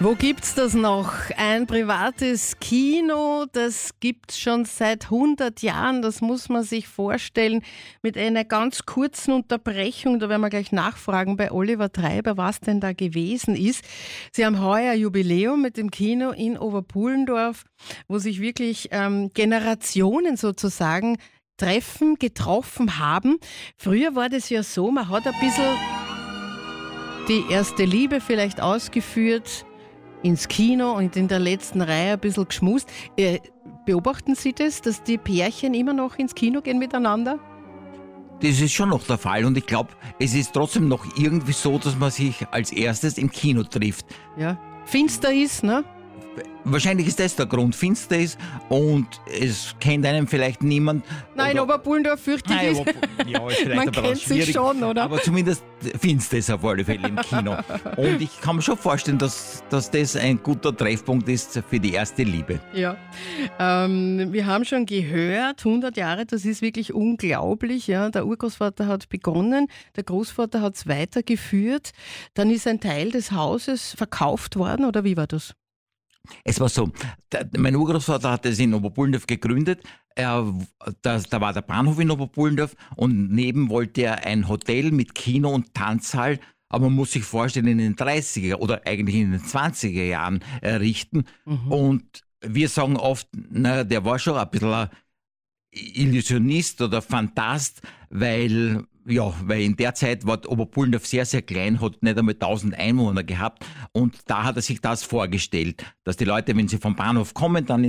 Wo gibt's das noch? Ein privates Kino, das gibt's schon seit 100 Jahren, das muss man sich vorstellen, mit einer ganz kurzen Unterbrechung, da werden wir gleich nachfragen bei Oliver Treiber, was denn da gewesen ist. Sie haben heuer Jubiläum mit dem Kino in Oberpullendorf, wo sich wirklich Generationen sozusagen getroffen haben. Früher war das ja so, man hat ein bisschen die erste Liebe vielleicht ausgeführt, ins Kino und in der letzten Reihe ein bisschen geschmust. Beobachten Sie das, dass die Pärchen immer noch ins Kino gehen miteinander? Das ist schon noch der Fall und ich glaube, es ist trotzdem noch irgendwie so, dass man sich als erstes im Kino trifft. Ja, finster ist, ne? Wahrscheinlich ist das der Grund, finster ist und es kennt einem vielleicht niemand. Nein, Oberpullendorf fürchte ich. Ja, ist vielleicht Man ein bisschen kennt sich schwierig, schon, oder? Aber zumindest finster ist auf alle Fälle im Kino. Und ich kann mir schon vorstellen, dass das ein guter Treffpunkt ist für die erste Liebe. Ja, wir haben schon gehört, 100 Jahre, das ist wirklich unglaublich. Ja. Der Urgroßvater hat begonnen, der Großvater hat es weitergeführt. Dann ist ein Teil des Hauses verkauft worden, oder wie war das? Es war so, mein Urgroßvater hat es in Oberpullendorf gegründet. Da war der Bahnhof in Oberpullendorf und neben wollte er ein Hotel mit Kino und Tanzsaal, aber man muss sich vorstellen, in den 30er oder eigentlich in den 20er Jahren errichten. Mhm. Und wir sagen oft, der war schon ein bisschen ein Illusionist oder Phantast, weil in der Zeit war Oberpullendorf sehr, sehr klein, hat nicht einmal 1000 Einwohner gehabt und da hat er sich das vorgestellt, dass die Leute, wenn sie vom Bahnhof kommen, dann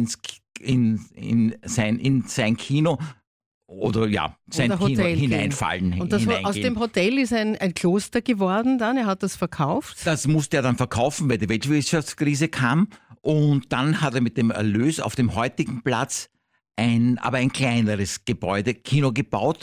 in sein Kino oder sein Kino hineinfallen. Und aus dem Hotel ist ein Kloster geworden dann, er hat das verkauft? Das musste er dann verkaufen, weil die Weltwirtschaftskrise kam und dann hat er mit dem Erlös auf dem heutigen Platz aber ein kleineres Gebäude, Kino gebaut,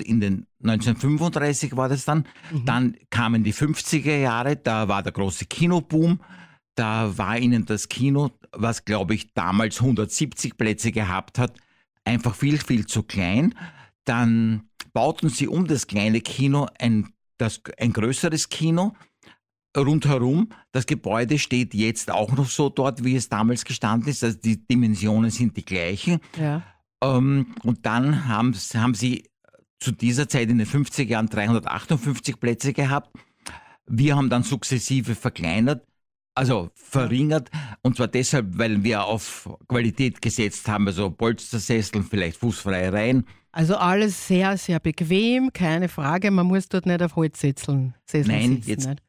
1935 war das dann. Mhm. Dann kamen die 50er Jahre, da war der große Kinoboom. Da war ihnen das Kino, was glaube ich damals 170 Plätze gehabt hat, einfach viel, viel zu klein. Dann bauten sie um das kleine Kino ein größeres Kino rundherum. Das Gebäude steht jetzt auch noch so dort, wie es damals gestanden ist. Also die Dimensionen sind die gleichen. Ja. Und dann haben sie zu dieser Zeit in den 50er Jahren 358 Plätze gehabt. Wir haben dann sukzessive verringert. Und zwar deshalb, weil wir auf Qualität gesetzt haben, also Polstersesseln, vielleicht fußfreie Reihen. Also alles sehr, sehr bequem, keine Frage. Man muss dort nicht auf Holzsesseln sitzen.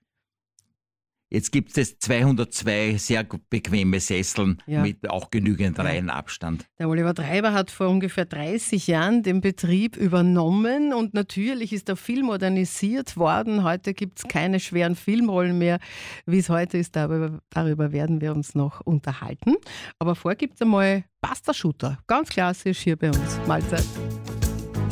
Jetzt gibt es 202 sehr bequeme Sesseln mit auch genügend Reihenabstand. Der Oliver Treiber hat vor ungefähr 30 Jahren den Betrieb übernommen und natürlich ist er viel modernisiert worden. Heute gibt es keine schweren Filmrollen mehr, wie es heute ist. Darüber werden wir uns noch unterhalten. Aber vorher gibt es einmal Pasta-Shooter. Ganz klassisch hier bei uns. Mahlzeit.